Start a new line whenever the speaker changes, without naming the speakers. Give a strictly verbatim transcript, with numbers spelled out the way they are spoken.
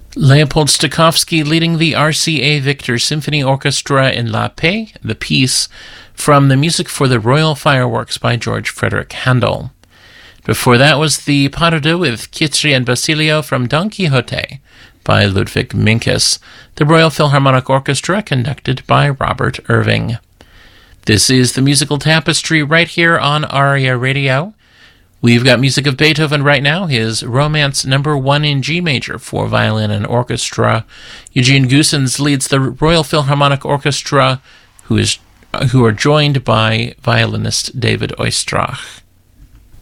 Leopold Stokowski leading the R C A Victor Symphony Orchestra in La Paix, the piece, from the music for the Royal Fireworks by George Frederick Handel. Before that was the Pas de Deux with Kitri and Basilio from Don Quixote by Ludwig Minkus, the Royal Philharmonic Orchestra conducted by Robert Irving. This is the Musical Tapestry right here on Aria Radio. We've got music of Beethoven right now, his Romance Number One in G Major for violin and orchestra. Eugene Goossens leads the Royal Philharmonic Orchestra, who is who are joined by violinist David Oistrakh.